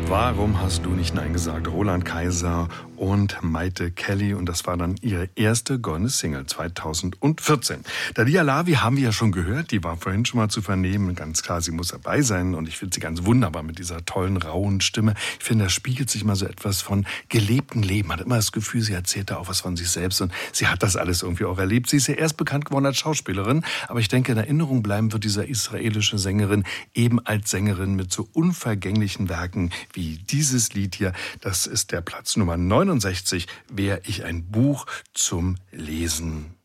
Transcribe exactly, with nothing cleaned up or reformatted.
Warum hast du nicht Nein gesagt? Roland Kaiser und Maite Kelly. Und das war dann ihre erste goldene Single zweitausendvierzehn. Dalia Lavi haben wir ja schon gehört. Die war vorhin schon mal zu vernehmen. Ganz klar, sie muss dabei sein. Und ich finde sie ganz wunderbar mit dieser tollen, rauen Stimme. Ich finde, da spiegelt sich mal so etwas von gelebtem Leben. Man hat immer das Gefühl, sie erzählt da auch was von sich selbst. Und sie hat das alles irgendwie auch erlebt. Sie ist ja erst bekannt geworden als Schauspielerin. Aber ich denke, in Erinnerung bleiben wird dieser israelische Sängerin eben als Sängerin mit so unvergänglichen Werken wie dieses Lied hier. Das ist der Platz Nummer neunundsechzig, Wär ich ein Buch zum Lesen.